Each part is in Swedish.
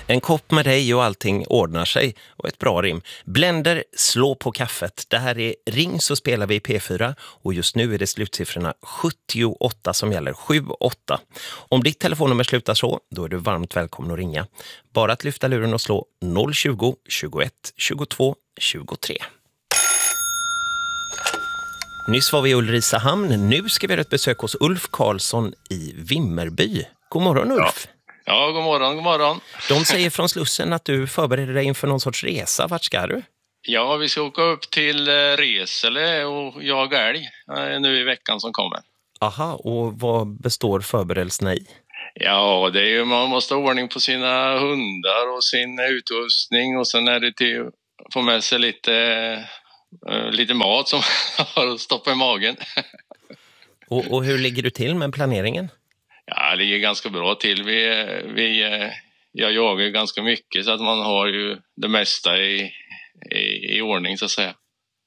En kopp med dig och allting ordnar sig. Och ett bra rim. Blender, slå på kaffet. Det här är Ring så spelar vi i P4. Och just nu är det slutsiffrorna 78 som gäller. 7-8. Om ditt telefonnummer slutar så, då är du varmt välkommen att ringa. Bara att lyfta luren och slå 020 21 22 23. Nyss var vi i Ulricehamn. Nu ska vi göra ett besök hos Ulf Karlsson i Vimmerby. God morgon, Ulf. Ja, god morgon, god morgon. De säger från Slussen att du förbereder dig inför någon sorts resa. Vart ska du? Ja, vi ska åka upp till Resele och jaga älg nu i veckan som kommer. Aha, och vad består förberedelserna i? Ja, det är ju, man måste ha ordning på sina hundar och sin utrustning och sen är det till att få med sig lite mat som har att stoppa i magen. Och hur ligger du till med planeringen? Ja, det ligger ganska bra till. Jag jagar ganska mycket så att man har ju det mesta i ordning så att säga.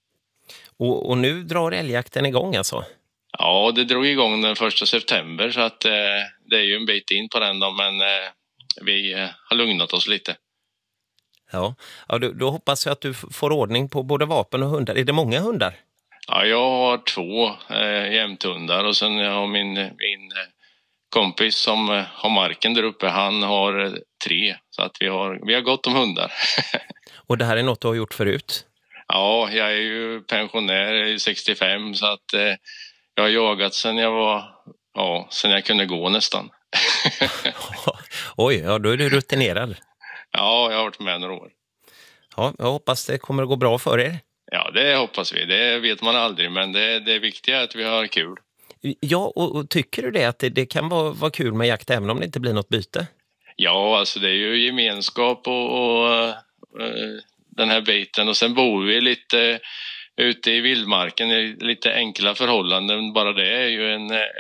Och nu drar älgjakten igång alltså? Ja, det drog igång den 1 september så att det är ju en bit in på den då, men vi har lugnat oss lite. Ja, då hoppas jag att du får ordning på både vapen och hundar. Är det många hundar? Ja, jag har 2 jämthundar och sen jag har min kompis som har marken där uppe, han har 3. Så att vi har gott om hundar. Och det här är något du har gjort förut? Ja, jag är ju pensionär, jag är 65 så att jag har jagat sen jag kunde gå nästan. Oj, ja då är du rutinerad. Ja, jag har varit med några år. Ja, jag hoppas det kommer att gå bra för er. Ja, det hoppas vi. Det vet man aldrig, men det viktiga är att vi har kul. Ja, och tycker du det att det kan vara kul med jakt även om det inte blir något byte? Ja, alltså det är ju gemenskap och den här biten. Och sen bor vi lite ute i vildmarken i lite enkla förhållanden. Bara det är ju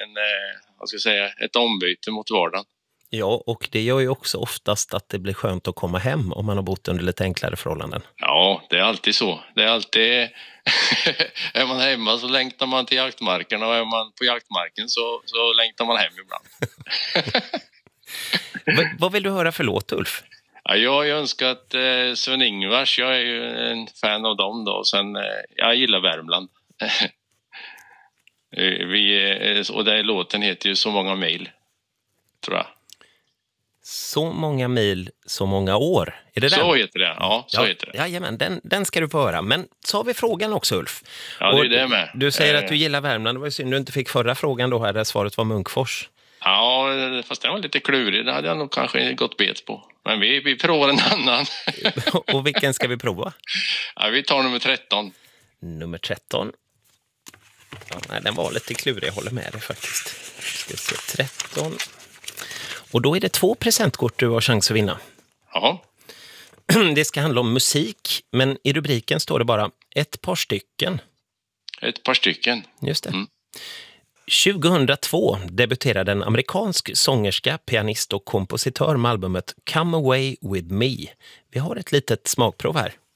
ett ombyte mot vardagen. Ja, och det gör ju också oftast att det blir skönt att komma hem om man har bott under lite enklare förhållanden. Ja, det är alltid så. Det är alltid... är man hemma så längtar man till jaktmarkerna och är man på jaktmarken så längtar man hem ibland. Vad vill du höra för låt, Ulf? Ja, jag har önskat Sven-Ingvars. Jag är ju en fan av dem då. Sen, jag gillar Värmland. Och den låten heter ju Så många mil, tror jag. Så många mil, så många år. Är det den? Så heter det, ja. Så heter det. Jajamän, den ska du få höra. Men så har vi frågan också, Ulf. Ja, det är det med. Du säger att du gillar Värmland. Det var ju synd du inte fick förra frågan då här där svaret var Munkfors. Ja, fast den var lite klurig. Det hade jag nog kanske gått bet på. Men vi provar en annan. Och vilken ska vi prova? Ja, vi tar nummer 13. Nummer 13. Ja, nej, den var lite klurig, jag håller med dig faktiskt. Ska se, 13. Och då är det 2 presentkort du har chans att vinna. Ja. Det ska handla om musik, men i rubriken står det bara ett par stycken. Ett par stycken. Just det. 2002 debuterade en amerikansk sångerska, pianist och kompositör med albumet Come Away With Me. Vi har ett litet smakprov här.